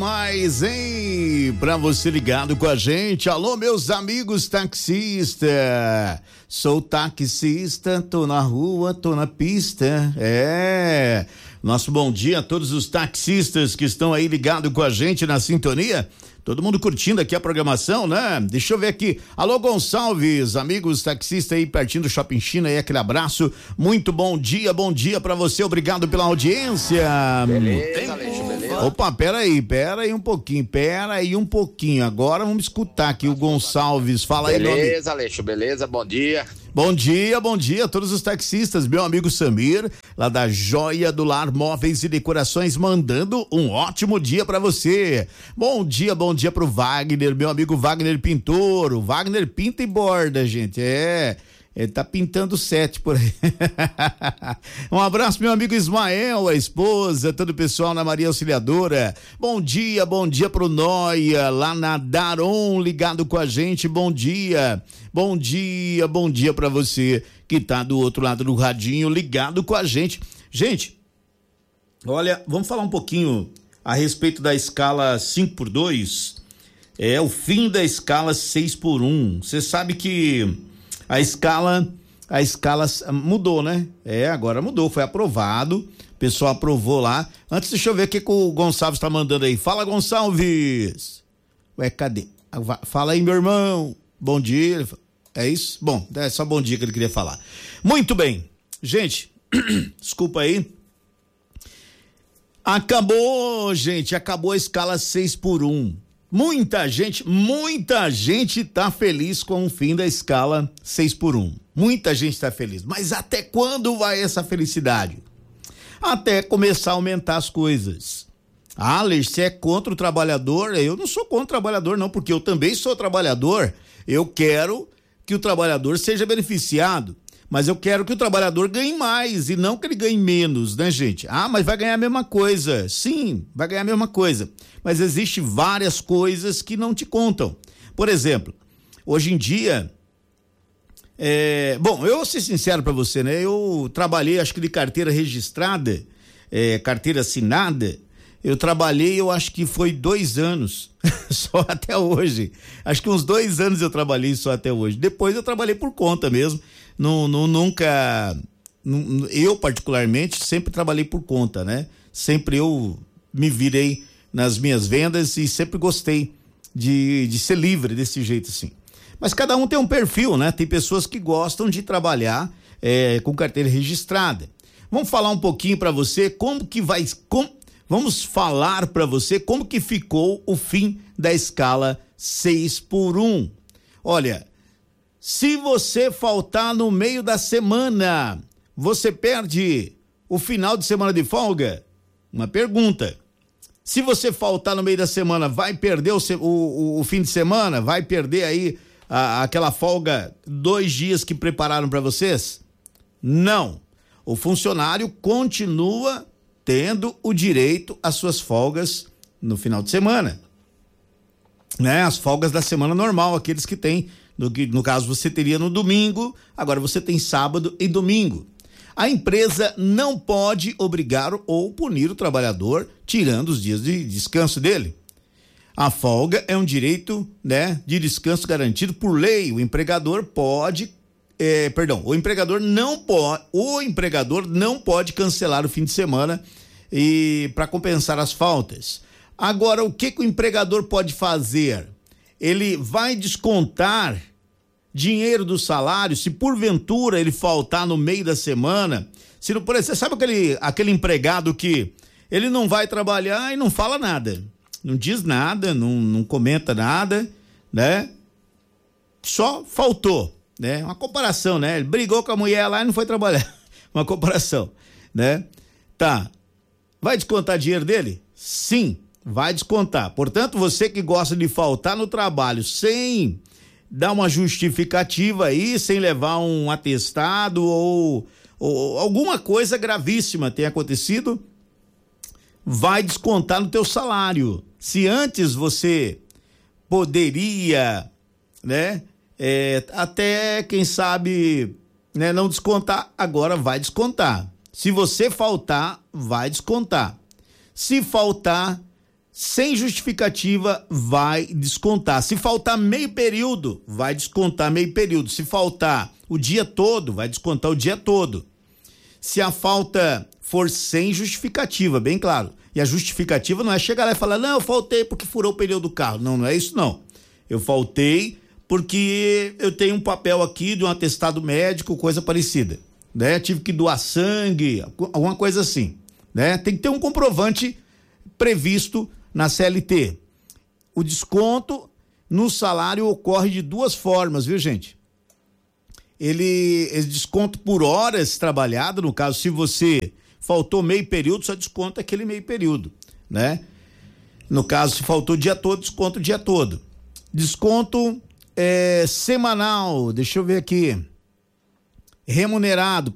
Mais, hein? Pra você ligado com a gente. Alô, meus amigos taxistas. Sou taxista, tô na rua, tô na pista. Nosso bom dia a todos os taxistas que estão aí ligados com a gente na sintonia. Todo mundo curtindo aqui a programação, né? Deixa eu ver aqui. Alô, Gonçalves, amigos taxistas aí pertinho do Shopping China, aí aquele abraço. Muito bom dia pra você. Obrigado pela audiência. Beleza, Aleixo, beleza. Opa, pera aí um pouquinho. Agora vamos escutar aqui o Gonçalves. Fala aí, nome. Beleza, Aleixo, beleza, bom dia. Bom dia a todos os taxistas. Meu amigo Samir, lá da Joia do Lar Móveis e Decorações, mandando um ótimo dia pra você. Bom dia pro Wagner, meu amigo Wagner Pintor. O Wagner pinta e borda, gente. Ele tá pintando 7 por aí. Um abraço, meu amigo Ismael, a esposa, todo o pessoal na Maria Auxiliadora. Bom dia pro Noia, lá na Daron, ligado com a gente. Bom dia pra você que tá do outro lado do radinho, ligado com a gente. Gente, olha, vamos falar um pouquinho a respeito da escala 5x2. O fim da escala 6x1. Você sabe que a escala mudou, né? Agora mudou, foi aprovado, o pessoal aprovou lá. Antes, deixa eu ver o que o Gonçalves tá mandando aí. Fala, Gonçalves! Cadê? Fala aí, meu irmão. Bom dia. É isso? Bom, é só bom dia que ele queria falar. Muito bem. Gente, desculpa aí. Acabou a escala 6x1. Muita gente tá feliz com o fim da escala 6x1. Muita gente tá feliz. Mas até quando vai essa felicidade? Até começar a aumentar as coisas. Alex, você é contra o trabalhador? Eu não sou contra o trabalhador, não, porque eu também sou trabalhador. Eu quero que o trabalhador seja beneficiado. Mas eu quero que o trabalhador ganhe mais e não que ele ganhe menos, né, gente? Mas vai ganhar a mesma coisa. Sim, vai ganhar a mesma coisa. Mas existem várias coisas que não te contam. Por exemplo, hoje em dia, eu vou ser sincero pra você, né? Eu trabalhei, acho que de carteira registrada, carteira assinada, eu trabalhei, eu acho que foi 2 anos, só até hoje. Acho que uns 2 anos eu trabalhei só até hoje. Depois eu trabalhei por conta mesmo. Eu particularmente sempre trabalhei por conta, né? Sempre eu me virei nas minhas vendas e sempre gostei de ser livre desse jeito assim. Mas cada um tem um perfil, né? Tem pessoas que gostam de trabalhar com carteira registrada. Vamos falar um pouquinho para você vamos falar para você como que ficou o fim da escala 6x1. Olha, se você faltar no meio da semana, você perde o final de semana de folga? Uma pergunta. Se você faltar no meio da semana, vai perder o fim de semana? Vai perder aí aquela folga 2 dias que prepararam para vocês? Não. O funcionário continua tendo o direito às suas folgas no final de semana, né? As folgas da semana normal, aqueles que tem, no caso você teria no domingo, agora você tem sábado e domingo. A empresa não pode obrigar ou punir o trabalhador tirando os dias de descanso dele. A folga é um direito, né, de descanso garantido por lei. O empregador não pode cancelar o fim de semana para compensar as faltas. Agora, o que o empregador pode fazer? Ele vai descontar dinheiro do salário se porventura ele faltar no meio da semana. Se não, por exemplo, você sabe aquele empregado que ele não vai trabalhar e não fala nada, não diz nada, não comenta nada, né? Só faltou, né? Uma comparação, né? Ele brigou com a mulher lá e não foi trabalhar. Uma comparação, né? Tá. Vai descontar dinheiro dele? Sim, vai descontar. Portanto, você que gosta de faltar no trabalho sem dar uma justificativa aí, sem levar um atestado ou alguma coisa gravíssima tenha acontecido, vai descontar no teu salário. Se antes você poderia, né, até quem sabe, né, não descontar, agora vai descontar. Se você faltar, vai descontar. Se faltar, Sem justificativa, vai descontar. Se faltar meio período, vai descontar meio período. Se faltar o dia todo, vai descontar o dia todo. Se a falta for sem justificativa, bem claro. E a justificativa não é chegar lá e falar, não, eu faltei porque furou o pneu do carro. Não, não é isso não. Eu faltei porque eu tenho um papel aqui de um atestado médico, coisa parecida, né? Tive que doar sangue, alguma coisa assim, né? Tem que ter um comprovante previsto na CLT. O desconto no salário ocorre de duas formas, viu, gente? Esse desconto por horas trabalhadas, no caso, se você faltou meio período, só desconta aquele meio período, né? No caso, se faltou o dia todo, desconta o dia todo. Desconto semanal, deixa eu ver aqui. Remunerado